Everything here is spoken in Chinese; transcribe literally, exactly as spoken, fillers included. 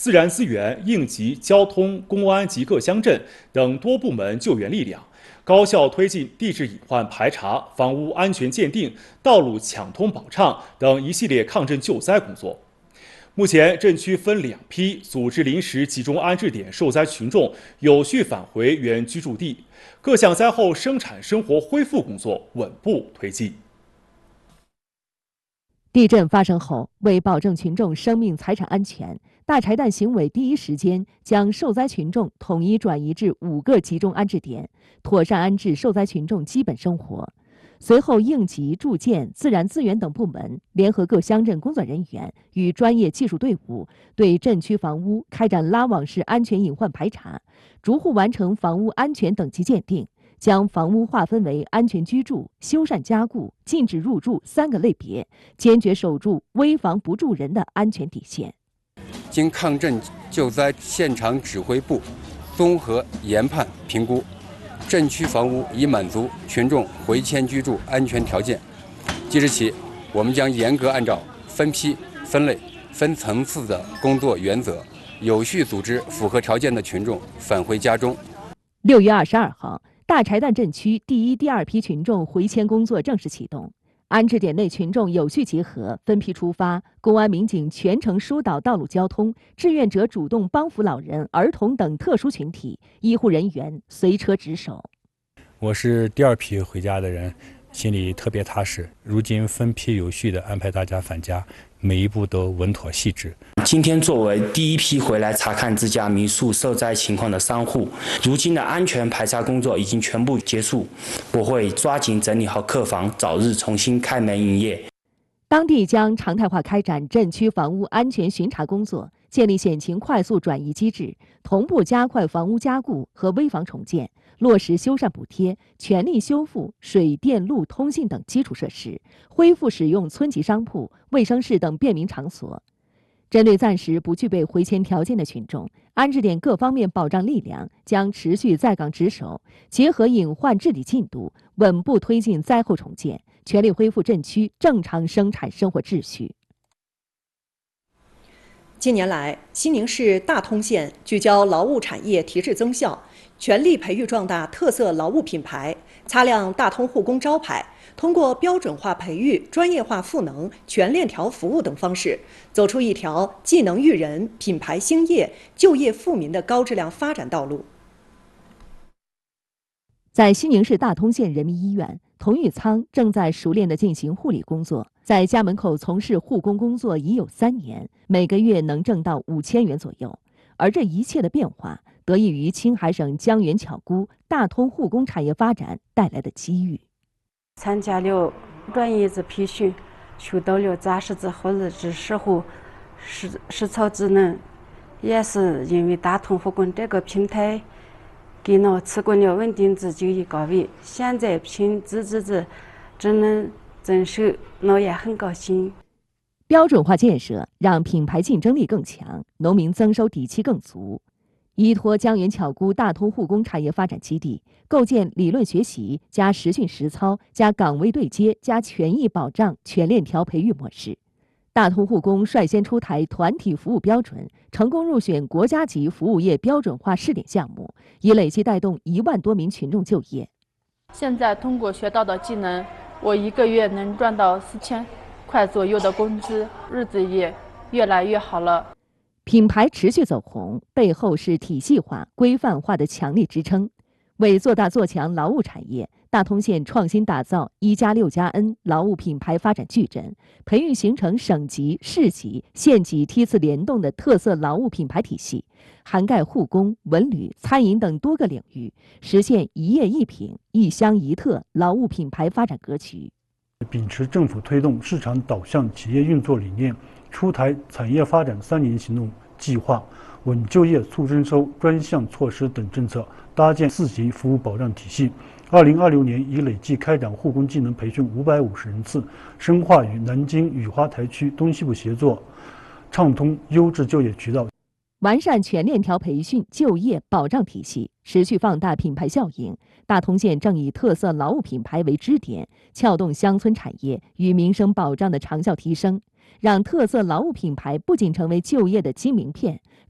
自然资源、应急、交通、公安及各乡镇等多部门救援力量，高效推进地质隐患排查、房屋安全鉴定、道路抢通保畅等一系列抗震救灾工作。目前，镇区分两批组织临时集中安置点受灾群众有序返回原居住地，各项灾后生产生活恢复工作稳步推进。 地震发生后，为保证群众生命财产安全，大柴旦行委第一时间将受灾群众统一转移至五个集中安置点，妥善安置受灾群众基本生活。随后，应急、住建、自然资源等部门联合各乡镇工作人员与专业技术队伍，对镇区房屋开展拉网式安全隐患排查，逐户完成房屋安全等级鉴定，将房屋划分为安全居住、修缮加固、禁止入住三个类别，坚决守住危房不住人的安全底线。 经抗震救灾现场指挥部综合研判评估，镇区房屋已满足群众回迁居住安全条件。即日起，我们将严格按照分批、分类、分层次的工作原则，有序组织符合条件的群众返回家中。 六月二十二号，大柴旦镇区第一、第二批群众回迁工作正式启动。安置点内群众有序结合，分批出发，公安民警全程疏导道路交通，志愿者主动帮扶老人、儿童等特殊群体，医护人员随车值守。 我是第二批回家的人，心里特别踏实。如今分批有序地安排大家返家，每一步都稳妥细致。 今天作为第一批回来查看自家民宿受灾情况的商户，如今的安全排查工作已经全部结束，我会抓紧整理好客房，早日重新开门营业。 当地将常态化开展镇区房屋安全巡查工作，建立险情快速转移机制，同步加快房屋加固和危房重建，落实修缮补贴，全力修复水电路通信等基础设施，恢复使用村级商铺、卫生室等便民场所。针对暂时不具备回迁条件的群众，安置点各方面保障力量将持续在岗值守，结合隐患治理进度，稳步推进灾后重建，全力恢复镇区正常生产生活秩序。 近年来，西宁市大通县聚焦劳务产业提质增效，全力培育壮大特色劳务品牌，擦亮大通护工招牌。通过标准化培育、专业化赋能、全链条服务等方式，走出一条技能育人、品牌兴业、就业富民的高质量发展道路。 在西宁市大通县人民医院，童玉仓正在熟练地进行护理工作，在家门口从事护工工作已有三年，每个月能挣到五千元左右。而这一切的变化，得益于青海省江源巧估大通护工产业发展带来的机遇。 参加了专业的培训，学到了扎实的护理知识和实实操技能，也是因为大通护工这个平台，给我提供了稳定的就业岗位。现在凭自己的职能增收，我也很高兴。 标准化建设让品牌竞争力更强，农民增收底气更足。依托江源巧估大通护工产业发展基地，构建理论学习加实训实操加岗位对接加权益保障全链条培育模式。大通护工率先出台团体服务标准，成功入选国家级服务业标准化试点项目，已累计带动一万多名群众就业。 现在通过学到的技能，我一个月能赚到四千块左右的工资，日子也越来越好了。 品牌持续走红，背后是体系化、规范化的强力支撑。为做大做强劳务产业，大通县创新打造“一加六加 N” 劳务品牌发展矩阵，培育形成省级、市级、县级梯次联动的特色劳务品牌体系，涵盖护工、文旅、餐饮等多个领域，实现一业一品、一乡一特劳务品牌发展格局。 秉持政府推动市场导向企业运作理念，出台产业发展三年行动计划、稳就业促增收专项措施等政策，搭建四级服务保障体系。二零二六年已累计开展护工技能培训五百五十人次，深化与南京雨花台区东西部协作，畅通优质就业渠道。 完善全链条培训就业保障体系，持续放大品牌效应。大通县正以特色劳务品牌为支点，撬动乡村产业与民生保障的长效提升，让特色劳务品牌不仅成为就业的金名片，